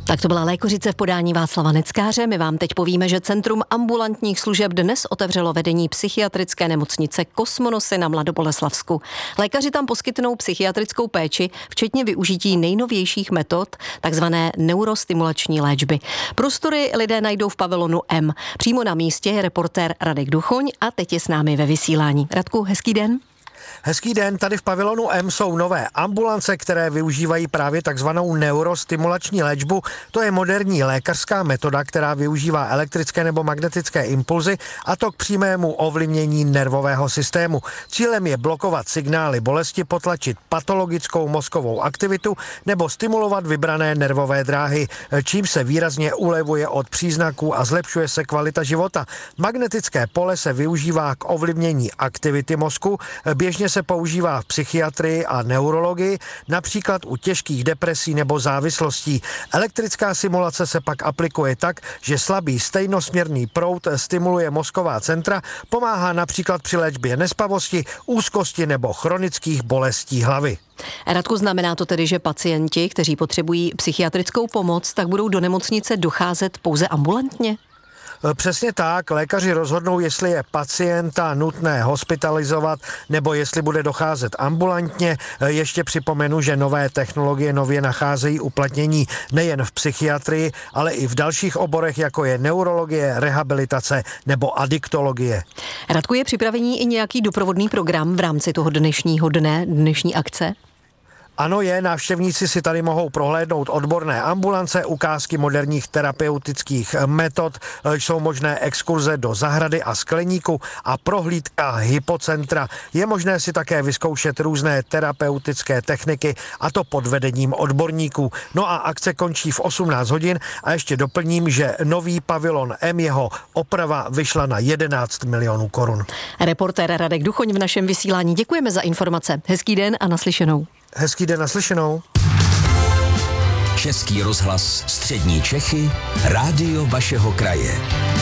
Tak to byla Lékořice v podání Václava Neckáře. My vám teď povíme, že Centrum ambulantních služeb dnes otevřelo vedení psychiatrické nemocnice Kosmonosy na Mladoboleslavsku. Lékaři tam poskytnou psychiatrickou péči, včetně využití nejnovějších metod, takzvané neurostimulační léčby. Prostory lidé najdou v pavilonu M. Přímo na místě je reportér Radek Duchoň a teď je s námi ve vysílání. Radku, hezký den. Hezký den, tady v pavilonu M jsou nové ambulance, které využívají právě takzvanou neurostimulační léčbu. To je moderní lékařská metoda, která využívá elektrické nebo magnetické impulzy, a to k přímému ovlivnění nervového systému. Cílem je blokovat signály bolesti, potlačit patologickou mozkovou aktivitu nebo stimulovat vybrané nervové dráhy, čím se výrazně ulevuje od příznaků a zlepšuje se kvalita života. Magnetické pole se využívá k ovlivnění aktivity mozku, běžně se používá v psychiatrii a neurologii, například u těžkých depresí nebo závislostí. Elektrická simulace se pak aplikuje tak, že slabý stejnosměrný proud stimuluje mozková centra, pomáhá například při léčbě nespavosti, úzkosti nebo chronických bolestí hlavy. Radku, znamená to tedy, že pacienti, kteří potřebují psychiatrickou pomoc, tak budou do nemocnice docházet pouze ambulantně? Přesně tak, lékaři rozhodnou, jestli je pacienta nutné hospitalizovat nebo jestli bude docházet ambulantně. Ještě připomenu, že nové technologie nově nacházejí uplatnění nejen v psychiatrii, ale i v dalších oborech, jako je neurologie, rehabilitace nebo adiktologie. Radku, je připravený i nějaký doprovodný program v rámci toho dnešního dne, dnešní akce? Ano, návštěvníci si tady mohou prohlédnout odborné ambulance, ukázky moderních terapeutických metod, jsou možné exkurze do zahrady a skleníku a prohlídka hypocentra. Je možné si také vyzkoušet různé terapeutické techniky, a to pod vedením odborníků. No a akce končí v 18 hodin a ještě doplním, že nový pavilon M, jeho oprava vyšla na 11 milionů korun. Reportér Radek Duchoň v našem vysílání. Děkujeme za informace. Hezký den a naslyšenou. Hezký den, naslyšenou. Český rozhlas Střední Čechy, rádio vašeho kraje.